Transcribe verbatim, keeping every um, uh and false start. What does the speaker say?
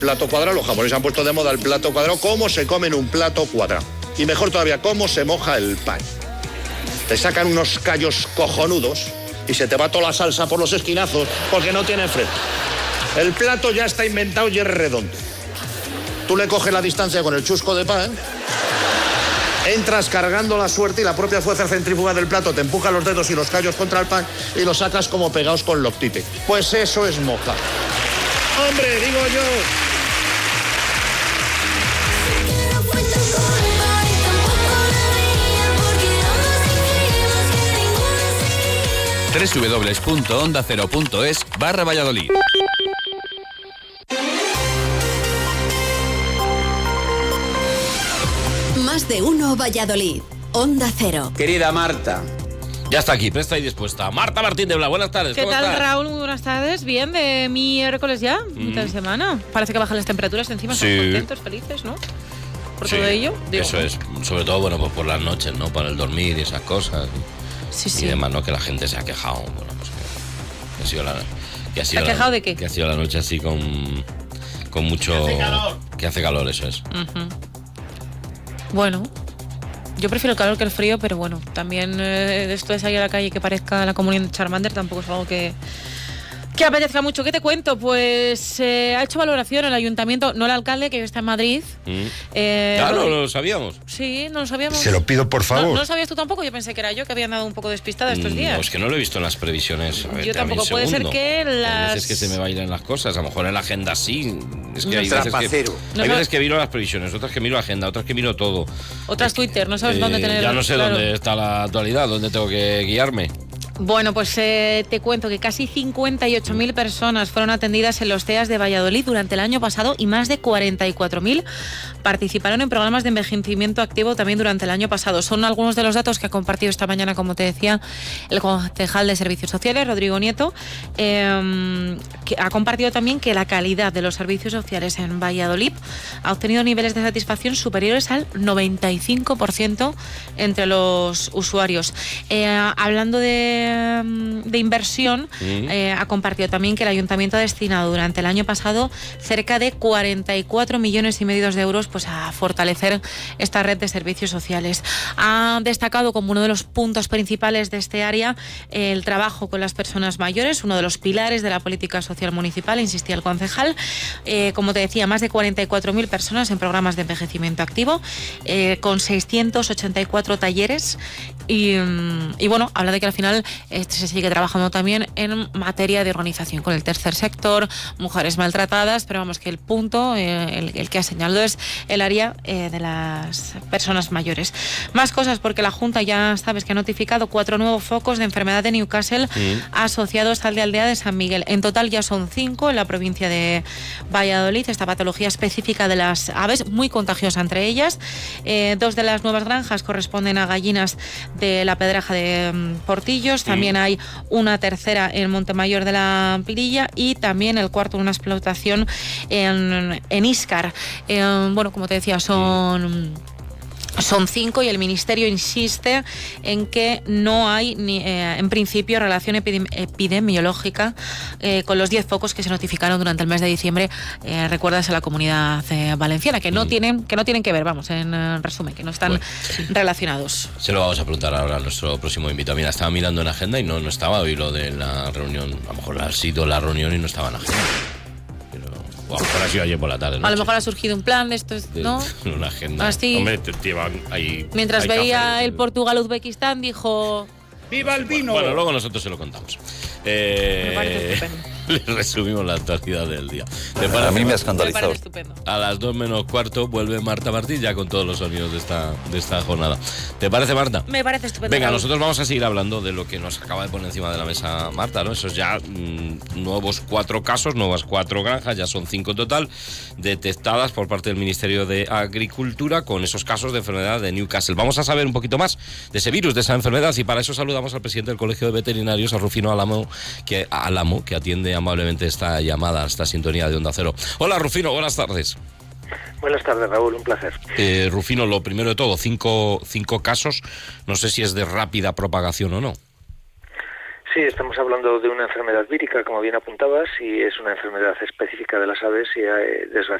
Plato cuadrado, los japoneses han puesto de moda el plato cuadrado. ¿Cómo se comen un plato cuadrado? Y mejor todavía, ¿cómo se moja el pan? Te sacan unos callos cojonudos y se te va toda la salsa por los esquinazos porque no tiene freno. El plato ya está inventado y es redondo. Tú le coges la distancia con el chusco de pan, entras cargando la suerte y la propia fuerza centrífuga del plato te empuja los dedos y los callos contra el pan y los sacas como pegados con loctite. Pues eso es moja. ¡Hombre, digo yo! doble u doble u doble u punto onda cero punto es barra Valladolid. Más de uno Valladolid. Onda Cero. Querida Marta. Ya está aquí, presta y dispuesta. Marta Martín de Bla, buenas tardes. ¿Qué ¿Cómo tal, estás? Raúl? Muy buenas tardes. Bien, de miércoles ya, mm. mitad de semana. Parece que bajan las temperaturas encima, sí. Estamos contentos, felices, ¿no? Por sí, todo ello. Digo, eso es, sobre todo, bueno, pues por las noches, ¿no? Para el dormir y esas cosas. Sí, y sí. demás, ¿no? Que la gente se ha quejado. Bueno, pues que, que ha sido la... Que ha sido ¿Se ha la, quejado de qué? Que ha sido la noche así con... Con mucho... Que hace calor. Que hace calor, eso es. Uh-huh. Bueno... Yo prefiero el calor que el frío, pero bueno, también eh, esto de salir a la calle y que parezca la comunión de Charmander tampoco es algo que, que apetezca mucho. ¿Qué te cuento? Pues eh, ha hecho valoración el ayuntamiento, no el alcalde, que está en Madrid. Mm. Eh, claro, lo sabíamos. Sí, no lo sabíamos. Se lo pido, por favor. ¿No, ¿No lo sabías tú tampoco? Yo pensé que era yo, que había andado un poco despistada estos días. No, es que no lo he visto en las previsiones. A ver, yo tampoco. Puede ser que las... Hay veces que se me bailan las cosas, a lo mejor en la agenda sí. Es que No, hay veces que, no hay sabes... veces que miro las previsiones, otras que miro la agenda, otras que miro todo. Otras Twitter, no sabes eh, dónde tener... Ya no sé claro. dónde está la actualidad, dónde tengo que guiarme. Bueno, pues eh, te cuento que casi cincuenta y ocho mil personas fueron atendidas en los C E A S de Valladolid durante el año pasado y más de cuarenta y cuatro mil participaron en programas de envejecimiento activo también durante el año pasado. Son algunos de los datos que ha compartido esta mañana, como te decía, el concejal de Servicios Sociales, Rodrigo Nieto, eh, que ha compartido también que la calidad de los servicios sociales en Valladolid ha obtenido niveles de satisfacción superiores al noventa y cinco por ciento entre los usuarios. Eh, hablando de de inversión, mm. eh, ha compartido también que el ayuntamiento ha destinado durante el año pasado cerca de cuarenta y cuatro millones y medio de euros pues a fortalecer esta red de servicios sociales. Ha destacado como uno de los puntos principales de este área eh, el trabajo con las personas mayores, uno de los pilares de la política social municipal, insistía el concejal. Eh, como te decía, más de cuarenta y cuatro mil personas en programas de envejecimiento activo, eh, con seiscientos ochenta y cuatro talleres y, y bueno, habla de que al final Este se sigue trabajando también en materia de organización con el tercer sector, mujeres maltratadas, pero vamos que el punto, eh, el, el que ha señalado es el área eh, de las personas mayores. Más cosas, porque la Junta ya sabes que ha notificado cuatro nuevos focos de enfermedad de Newcastle mm. asociados al de Aldea de San Miguel. En total ya son cinco en la provincia de Valladolid, esta patología específica de las aves, muy contagiosa entre ellas. Eh, dos de las nuevas granjas corresponden a gallinas de la Pedraja de um, Portillos. También hay una tercera en Montemayor de la Pirilla y también el cuarto una explotación en, en Íscar. Eh, bueno, como te decía, son... Son cinco y el Ministerio insiste en que no hay, ni, eh, en principio, relación epidemi- epidemiológica eh, con los diez focos que se notificaron durante el mes de diciembre. Eh, recuerdas a la Comunidad eh, Valenciana, que no, mm. tienen, que no tienen que ver, vamos, en uh, resumen, que no están bueno, relacionados. Se lo vamos a preguntar ahora a nuestro próximo invitado. Mira, estaba mirando en la agenda y no, no estaba hoy lo de la reunión. A lo mejor ha sido la reunión y no estaba en la agenda. O a lo mejor ha sido ayer por la tarde, ¿no? A lo mejor ha surgido un plan de esto, ¿no? Una agenda. Así. Hombre, te llevan ahí. Mientras hay veía café, el Portugal-Uzbekistán, dijo... ¡Viva el vino! Bueno, bueno, luego nosotros se lo contamos. Eh, Me parece estupendo. Les resumimos la actualidad del día. A mí me ha escandalizado. Me parece estupendo. A las dos menos cuarto vuelve Marta Martín ya con todos los sonidos de esta, de esta jornada. ¿Te parece, Marta? Me parece estupendo. Venga, nosotros vamos a seguir hablando de lo que nos acaba de poner encima de la mesa Marta, ¿no? Esos ya mmm, nuevos cuatro casos, nuevas cuatro granjas, ya son cinco en total, detectadas por parte del Ministerio de Agricultura con esos casos de enfermedad de Newcastle. Vamos a saber un poquito más de ese virus, de esa enfermedad, y para eso saludamos al presidente del Colegio de Veterinarios, a Rufino Álamo, que, Álamo, que atiende amablemente esta llamada, esta sintonía de Onda Cero. Hola, Rufino, buenas tardes. Buenas tardes, Raúl, un placer. Eh, Rufino, lo primero de todo, cinco, cinco casos, no sé si es de rápida propagación o no. Sí, estamos hablando de una enfermedad vírica, como bien apuntabas, y es una enfermedad específica de las aves y eh, desgraciadamente